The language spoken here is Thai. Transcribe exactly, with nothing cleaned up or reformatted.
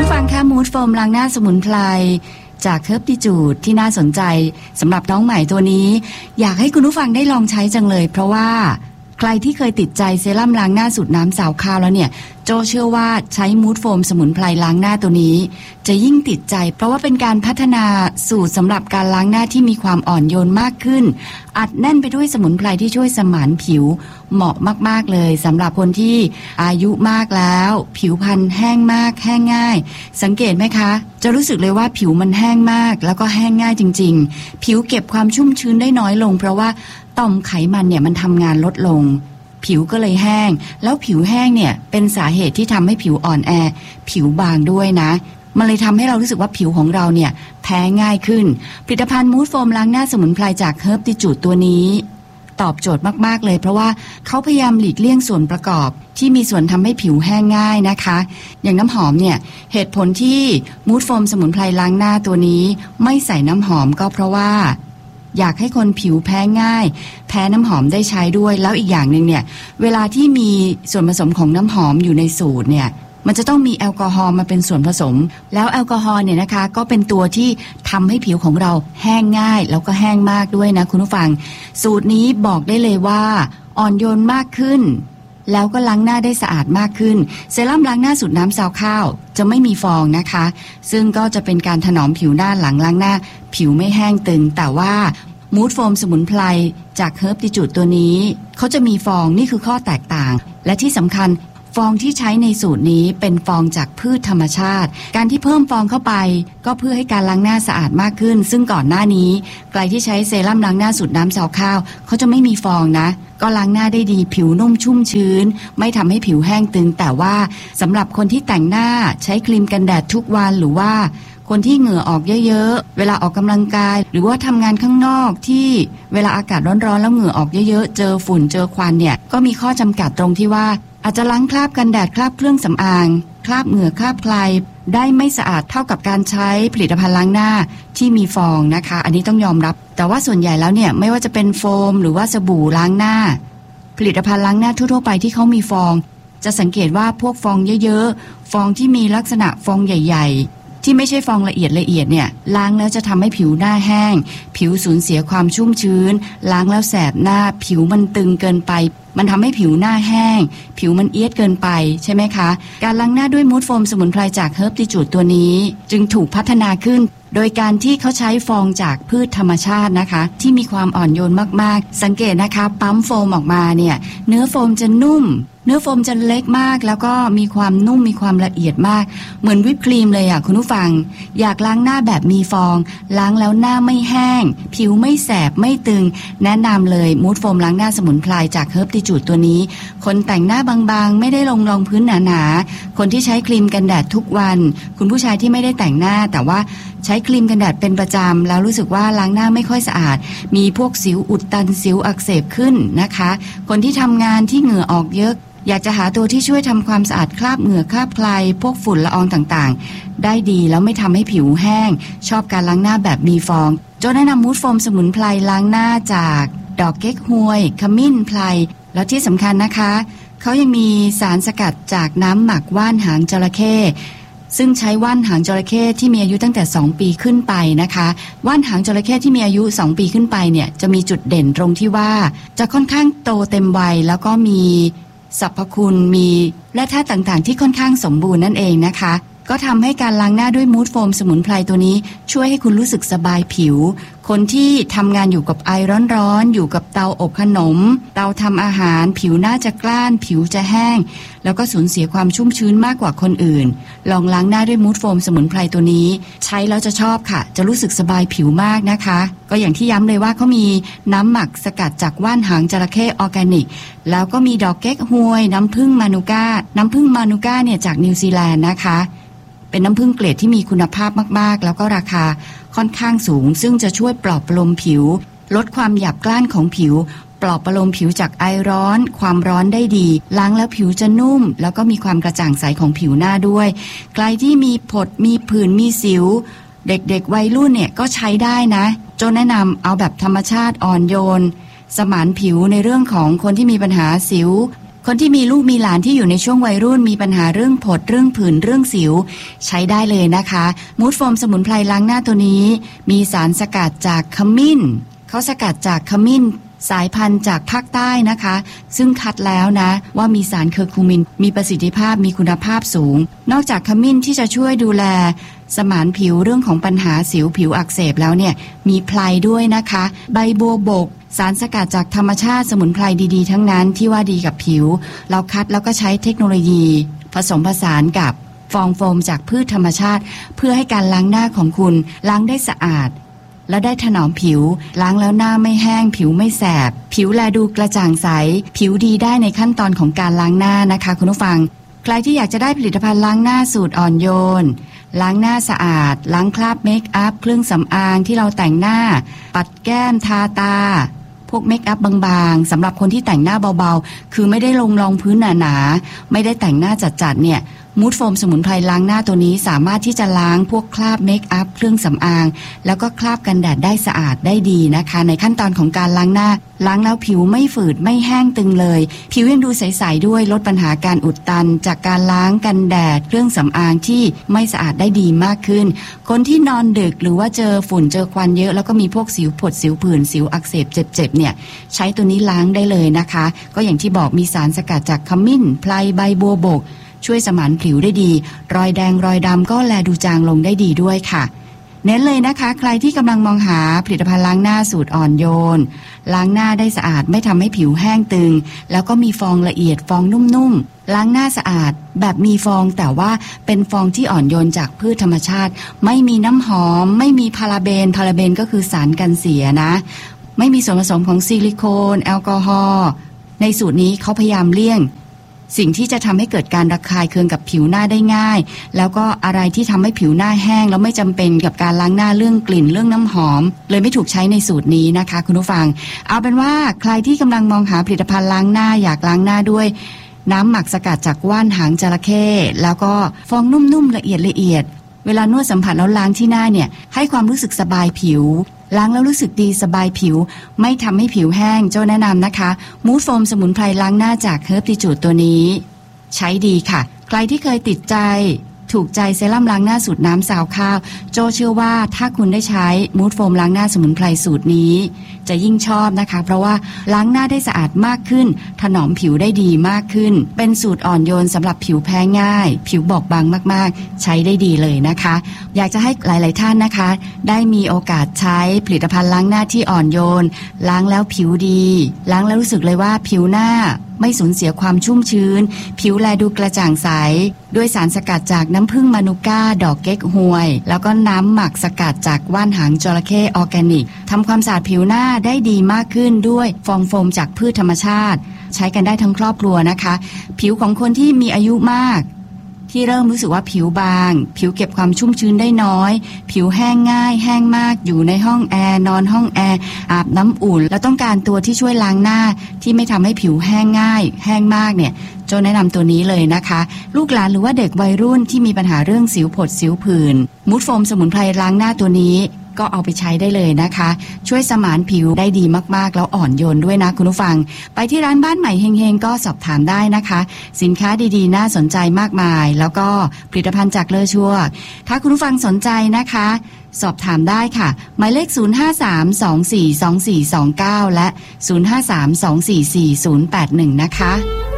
ผู้ฟังคะมูดโฟมล้างหน้าสมุนไพรจากเคิร์บดิจูดที่น่าสนใจสำหรับน้องใหม่ตัวนี้อยากให้คุณผู้ฟังได้ลองใช้จังเลยเพราะว่าใครที่เคยติดใจเซรั่มล้างหน้าสูตรน้ำสาวข้าวแล้วเนี่ยโจเชื่อว่าใช้มูดโฟมสมุนไพรล้างหน้าตัวนี้จะยิ่งติดใจเพราะว่าเป็นการพัฒนาสูตรสำหรับการล้างหน้าที่มีความอ่อนโยนมากขึ้นอัดแน่นไปด้วยสมุนไพรที่ช่วยสมานผิวเหมาะมากๆเลยสำหรับคนที่อายุมากแล้วผิวพรรณแห้งมากแห้งง่ายสังเกตไหมคะจะรู้สึกเลยว่าผิวมันแห้งมากแล้วก็แห้งง่ายจริงๆผิวเก็บความชุ่มชื้นได้น้อยลงเพราะว่าต่อมไขมันเนี่ยมันทำงานลดลงผิวก็เลยแห้งแล้วผิวแห้งเนี่ยเป็นสาเหตุที่ทำให้ผิวอ่อนแอผิวบางด้วยนะมันเลยทำให้เรารู้สึกว่าผิวของเราเนี่ยแพ้ง่ายขึ้นผลิตภัณฑ์มูดโฟมล้างหน้าสมุนไพรจากเฮิร์บดิจูดตัวนี้ตอบโจทย์มากๆเลยเพราะว่าเขาพยายามหลีกเลี่ยงส่วนประกอบที่มีส่วนทำให้ผิวแห้งง่ายนะคะอย่างน้ำหอมเนี่ยเหตุผลที่มูดโฟมสมุนไพรล้างหน้าตัวนี้ไม่ใส่น้ำหอมก็เพราะว่าอยากให้คนผิวแพ้ง่ายแพ้น้ำหอมได้ใช้ด้วยแล้วอีกอย่างนึงเนี่ยเวลาที่มีส่วนผสมของน้ำหอมอยู่ในสูตรเนี่ยมันจะต้องมีแอลกอฮอล์มาเป็นส่วนผสมแล้วแอลกอฮอล์เนี่ยนะคะก็เป็นตัวที่ทำให้ผิวของเราแห้งง่ายแล้วก็แห้งมากด้วยนะคุณผู้ฟังสูตรนี้บอกได้เลยว่าอ่อนโยนมากขึ้นแล้วก็ล้างหน้าได้สะอาดมากขึ้นเซรั่มล้างหน้าสูตรน้ำซาวข้าวจะไม่มีฟองนะคะซึ่งก็จะเป็นการถนอมผิวหน้าหลังล้างหน้าผิวไม่แห้งตึงแต่ว่ามูดโฟมสมุนไพรจากเฮิร์บดิจูดตัวนี้เขาจะมีฟองนี่คือข้อแตกต่างและที่สำคัญฟองที่ใช้ในสูตรนี้เป็นฟองจากพืชธรรมชาติการที่เพิ่มฟองเข้าไปก็เพื่อให้การล้างหน้าสะอาดมากขึ้นซึ่งก่อนหน้านี้ใครที่ใช้เซรั่มล้างหน้าสูตรน้ำซาวข้าวเขาจะไม่มีฟองนะก็ล้างหน้าได้ดีผิวนุ่มชุ่มชื้นไม่ทำให้ผิวแห้งตึงแต่ว่าสำหรับคนที่แต่งหน้าใช้ครีมกันแดดทุกวันหรือว่าคนที่เหงื่อออกเยอะๆเวลาออกกำลังกายหรือว่าทำงานข้างนอกที่เวลาอากาศร้อนๆแล้วเหงื่อออกเยอะๆเจอฝุ่นเจอควันเนี่ยก็มีข้อจำกัดตรงที่ว่าอาจจะล้างคราบกันแดดคราบเครื่องสำอางคราบเหงื่อคราบใครได้ไม่สะอาดเท่ากับการใช้ผลิตภัณฑ์ล้างหน้าที่มีฟองนะคะอันนี้ต้องยอมรับแต่ว่าส่วนใหญ่แล้วเนี่ยไม่ว่าจะเป็นโฟมหรือว่าสบู่ล้างหน้าผลิตภัณฑ์ล้างหน้าทั่วๆไปที่เขามีฟองจะสังเกตว่าพวกฟองเยอะๆฟองที่มีลักษณะฟองใหญ่ๆที่ไม่ใช่ฟองละเอียดละเอียดเนี่ยล้างแล้วจะทำให้ผิวหน้าแห้งผิวสูญเสียความชุ่มชื้นล้างแล้วแสบหน้าผิวมันตึงเกินไปมันทำให้ผิวหน้าแห้งผิวมันเอียดเกินไปใช่ไหมคะการล้างหน้าด้วยมูดโฟมสมุนไพรจากเฮิร์บดิจูดตัวนี้จึงถูกพัฒนาขึ้นโดยการที่เขาใช้ฟองจากพืชธรรมชาตินะคะที่มีความอ่อนโยนมากๆสังเกตนะคะปั๊มโฟมออกมาเนี่ยเนื้อโฟมจะนุ่มเนื้อโฟมจะเล็กมากแล้วก็มีความนุ่มมีความละเอียดมากเหมือนวิปครีมเลยอ่ะคุณผู้ฟังอยากล้างหน้าแบบมีฟองล้างแล้วหน้าไม่แห้งผิวไม่แสบไม่ตึงแนะนำเลยมูดโฟมล้างหน้าสมุนไพรจากเฮิร์บดิจูดตัวนี้คนแต่งหน้าบางๆไม่ได้ลงรองพื้นหนาๆคนที่ใช้ครีมกันแดดทุกวันคุณผู้ชายที่ไม่ได้แต่งหน้าแต่ว่าใช้ครีมกันแดดเป็นประจำแล้วรู้สึกว่าล้างหน้าไม่ค่อยสะอาดมีพวกสิวอุดตันสิวอักเสบขึ้นนะคะคนที่ทำงานที่เหงื่อออกเยอะอยากจะหาตัวที่ช่วยทำความสะอาดคราบเหงื่อคราบใครพวกฝุ่นละอองต่างๆได้ดีแล้วไม่ทำให้ผิวแห้งชอบการล้างหน้าแบบมีฟองโจแนะนำมูดโฟมสมุนไพรล้างหน้าจากดอกเก๊กฮวยขมิ้นไพรแล้วที่สำคัญนะคะเขายังมีสารสกัดจากน้ำหมักว่านหางจระเข้ซึ่งใช้ว่านหางจระเข้ที่มีอายุตั้งแต่สองปีขึ้นไปนะคะว่านหางจระเข้ที่มีอายุสองปีขึ้นไปเนี่ยจะมีจุดเด่นตรงที่ว่าจะค่อนข้างโตเต็มวัยแล้วก็มีสรรพคุณมีและธาตุต่างๆที่ค่อนข้างสมบูรณ์นั่นเองนะคะก็ทำให้การล้างหน้าด้วยมูดโฟมสมุนไพรตัวนี้ช่วยให้คุณรู้สึกสบายผิวคนที่ทำงานอยู่กับไอร้อนๆอยู่กับเตาอบขนมเตาทำอาหารผิวหน้าจะกล้านผิวจะแห้งแล้วก็สูญเสียความชุ่มชื้นมากกว่าคนอื่นลองล้างหน้าด้วยมูดโฟมสมุนไพรตัวนี้ใช้แล้วจะชอบค่ะจะรู้สึกสบายผิวมากนะคะก็อย่างที่ย้ำเลยว่าเขามีน้ำหมักสกัดจากว่านหางจระเข้ออร์แกนิกแล้วก็มีดอกเก๊กฮวยน้ำผึ้งมานูก้าน้ำผึ้งมานูก้าเนี่ยจากนิวซีแลนด์นะคะเป็นน้ำผึ้งเกรดที่มีคุณภาพมากๆแล้วก็ราคาค่อนข้างสูงซึ่งจะช่วยปลอบประโลมผิวลดความหยาบกร้านของผิวปลอบประโลมผิวจากไอร้อนความร้อนได้ดีล้างแล้วผิวจะนุ่มแล้วก็มีความกระจ่างใสของผิวหน้าด้วยใครที่มีผดมีผื่นมีสิวเด็กๆวัยรุ่นเนี่ยก็ใช้ได้นะโจแนะนำเอาแบบธรรมชาติอ่อนโยนสมานผิวในเรื่องของคนที่มีปัญหาสิวคนที่มีลูกมีหลานที่อยู่ในช่วงวัยรุ่นมีปัญหาเรื่องผดเรื่องผื่นเรื่องสิวใช้ได้เลยนะคะมูดโฟมสมุนไพรล้างหน้าตัวนี้มีสารสกัดจากขมิ้นเขาสกัดจากขมิ้นสายพันธุ์จากภาคใต้นะคะซึ่งคัดแล้วนะว่ามีสารเคอร์คูมินมีประสิทธิภาพมีคุณภาพสูงนอกจากขมิ้นที่จะช่วยดูแลสมานผิวเรื่องของปัญหาสิวผิวอักเสบแล้วเนี่ยมีไพรด้วยนะคะใบบัวบกสารสกัดจากธรรมชาติสมุนไพรดีๆทั้งนั้นที่ว่าดีกับผิวเราคัดแล้วก็ใช้เทคโนโลยีผสมผสานกับฟองโฟมจากพืชธรรมชาติเพื่อให้การล้างหน้าของคุณล้างได้สะอาดและได้ถนอมผิวล้างแล้วหน้าไม่แห้งผิวไม่แสบผิวแลดูกระจ่างใสผิวดีได้ในขั้นตอนของการล้างหน้านะคะคุณผู้ฟังใครที่อยากจะได้ผลิตภัณฑ์ล้างหน้าสูตรอ่อนโยนล้างหน้าสะอาดล้างคราบเมคอัพเครื่องสำอางที่เราแต่งหน้าปัดแก้มทาตาพวกเมคอัพบางๆสำหรับคนที่แต่งหน้าเบาๆคือไม่ได้ลงรองพื้นหนาๆไม่ได้แต่งหน้าจัดๆเนี่ยมูดโฟมสมุนไพรล้างหน้าตัวนี้สามารถที่จะล้างพวกคราบเมคอัพเครื่องสำอางแล้วก็คราบกันแดดได้สะอาดได้ดีนะคะในขั้นตอนของการล้างหน้าล้างแล้วผิวไม่ฝืดไม่แห้งตึงเลยผิวยังดูใสๆด้วยลดปัญหาการอุดตันจากการล้างกันแดดเครื่องสำอางที่ไม่สะอาดได้ดีมากขึ้นคนที่นอนดึกหรือว่าเจอฝุ่นเจอควันเยอะแล้วก็มีพวกสิวผดสิวผื่นสิวอักเสบเจ็บๆเนี่ยใช้ตัวนี้ล้างได้เลยนะคะก็อย่างที่บอกมีสารสกัดจากขมิ้นไพรใบบัวบกช่วยสมานผิวได้ดีรอยแดงรอยดำก็แลดูจางลงได้ดีด้วยค่ะเน้นเลยนะคะใครที่กำลังมองหาผลิตภัณฑ์ล้างหน้าสูตรอ่อนโยนล้างหน้าได้สะอาดไม่ทำให้ผิวแห้งตึงแล้วก็มีฟองละเอียดฟองนุ่มๆล้างหน้าสะอาดแบบมีฟองแต่ว่าเป็นฟองที่อ่อนโยนจากพืชธรรมชาติไม่มีน้ำหอมไม่มีพาราเบนพาราเบนก็คือสารกันเสียนะไม่มีส่วนผสมของซิลิโคนแอลกอฮอล์ในสูตรนี้เขาพยายามเลี่ยงสิ่งที่จะทำให้เกิดการระคายเคืองกับผิวหน้าได้ง่ายแล้วก็อะไรที่ทำให้ผิวหน้าแห้งแล้วไม่จำเป็นกับการล้างหน้าเรื่องกลิ่นเรื่องน้ำหอมเลยไม่ถูกใช้ในสูตรนี้นะคะคุณผู้ฟังเอาเป็นว่าใครที่กำลังมองหาผลิตภัณฑ์ล้างหน้าอยากล้างหน้าด้วยน้ำหมักสกัดจากว่านหางจระเข้แล้วก็ฟองนุ่มๆละเอียดละเอียดเวลานวดสัมผัสแล้วล้างที่หน้าเนี่ยให้ความรู้สึกสบายผิวล้างแล้วรู้สึกดีสบายผิวไม่ทำให้ผิวแห้งโจ้แนะนำนะคะมูดโฟมสมุนไพรล้างหน้าจากเฮิร์บดิจูดตัวนี้ใช้ดีค่ะใครที่เคยติดใจถูกใจเซรั่มล้างหน้าสูตรน้ำซาวข้าวโจเชื่อว่าถ้าคุณได้ใช้มูดโฟมล้างหน้าสมุนไพรสูตรนี้จะยิ่งชอบนะคะเพราะว่าล้างหน้าได้สะอาดมากขึ้นถนอมผิวได้ดีมากขึ้นเป็นสูตรอ่อนโยนสำหรับผิวแพ้ง่ายผิวบอบบางมากๆใช้ได้ดีเลยนะคะอยากจะให้หลายๆท่านนะคะได้มีโอกาสใช้ผลิตภัณฑ์ล้างหน้าที่อ่อนโยนล้างแล้วผิวดีล้างแล้วรู้สึกเลยว่าผิวหน้าไม่สูญเสียความชุ่มชื้นผิวแลดูกระจ่างใสด้วยสารสกัดจากน้ำผึ้งมานูก้าดอกเก๊กฮวยแล้วก็น้ำหมักสกัดจากว่านหางจระเข้ออร์แกนิกทำความสะอาดผิวหน้าได้ดีมากขึ้นด้วยฟองโฟมจากพืชธรรมชาติใช้กันได้ทั้งครอบครัวนะคะผิวของคนที่มีอายุมากที่เริ่มรู้สึกว่าผิวบางผิวเก็บความชุ่มชื้นได้น้อยผิวแห้งง่ายแห้งมากอยู่ในห้องแอร์นอนห้องแอร์อาบน้ำอุ่นแล้วต้องการตัวที่ช่วยล้างหน้าที่ไม่ทำให้ผิวแห้งง่ายแห้งมากเนี่ยโจแนะนำตัวนี้เลยนะคะลูกหลานหรือว่าเด็กวัยรุ่นที่มีปัญหาเรื่องสิวผดสิวผื่นมูดโฟมสมุนไพรล้างหน้าตัวนี้ก็เอาไปใช้ได้เลยนะคะช่วยสมานผิวได้ดีมากๆแล้วอ่อนโยนด้วยนะคุณผู้ฟังไปที่ร้านบ้านใหม่เฮงๆก็สอบถามได้นะคะสินค้าดีๆน่าสนใจมากมายแล้วก็ผลิตภัณฑ์จากเลอชัวถ้าคุณผู้ฟังสนใจนะคะสอบถามได้ค่ะหมายเลขศูนย์ ห้า สาม สอง สี่ สอง สี่ สอง เก้าและศูนย์ ห้า สาม สอง สี่ สี่ ศูนย์ แปด หนึ่งนะคะ